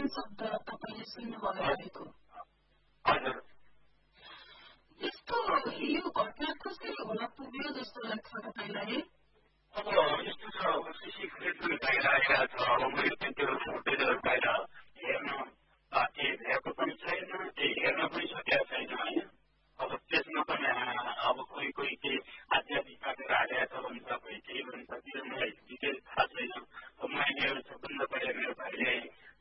अन्तिम शब्द तपाईले सुन्नुभयो भएको। हजुर यस्तो यो घटना कसरी हुन पुग्यो जस्तो लाग्छ तपाईलाई? अब यस्तो छ, अब सिसी फुटेज पनि बाहिर आइरहेको छ। अब मैले त्यो फुटेजहरू बाहिर हेर्न भएको पनि छैन, त्यही हेर्न पनि सकेको छैन होइन। अब त्यसमा पनि अब कोही कोही केही आध्यात्मिक काटेर हालेको छ भन्छ, कोही केही भन्छ, त्यो मलाई डिटेल्स थाहा छैन। अब मैले सबभन्दा पहिला मेरो भाइले